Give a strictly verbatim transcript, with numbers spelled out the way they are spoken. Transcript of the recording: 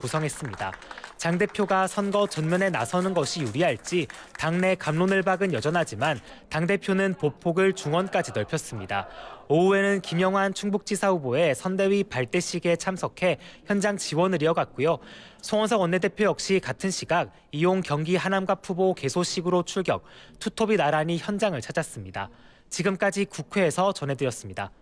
구성했습니다. 장 대표가 선거 전면에 나서는 것이 유리할지 당내 갑론을 박은 여전하지만 당대표는 보폭을 중원까지 넓혔습니다. 오후에는 김영환 충북지사 후보의 선대위 발대식에 참석해 현장 지원을 이어갔고요. 송원석 원내대표 역시 같은 시각 이용 경기 하남갑 후보 개소식으로 출격, 투톱이 나란히 현장을 찾았습니다. 지금까지 국회에서 전해드렸습니다.